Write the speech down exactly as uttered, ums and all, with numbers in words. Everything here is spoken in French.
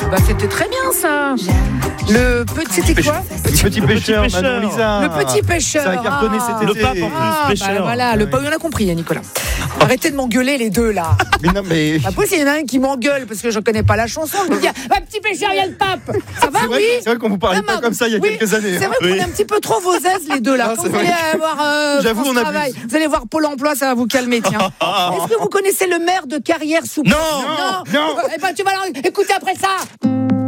bah c'était très bien ça. Le petit, c'était quoi? Le petit pêcheur, Manon Lisa. Le petit pêcheur. Ça a cartonné ah. cet été. Le pape en plus, Ah, pêcheur. bah voilà, le pape, on a compris, hein, Nicolas. Arrêtez de m'engueuler les deux là. Mais non, mais. Pas possible, il y en a un qui m'engueule parce que je connais pas la chanson. Je me dis, ah, petit pêcheur, il y a le pape. Ça va, C'est vrai, oui? c'est vrai qu'on vous parlait Non, pas mais- comme ça il y a oui, quelques années. C'est vrai qu'on Oui. est un petit peu trop vos aises les deux là. Ah, Quand c'est vous allez vrai. avoir euh, J'avoue, France on abuse. Travail, vous allez voir Pôle Emploi, ça va vous calmer, tiens. Est-ce que vous connaissez le maire de Carrière sous Non. non, Non. Eh ben tu vas alors écouter après ça.